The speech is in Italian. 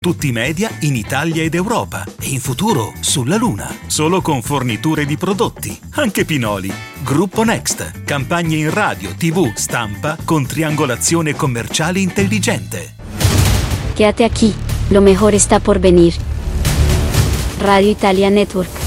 Tutti i media in Italia ed Europa e in futuro sulla Luna. Solo con forniture di prodotti, anche Pinoli. Gruppo Next. Campagne in radio, TV, stampa con triangolazione commerciale intelligente. Quédate aquí, lo mejor está por venir. Radio Italia Network.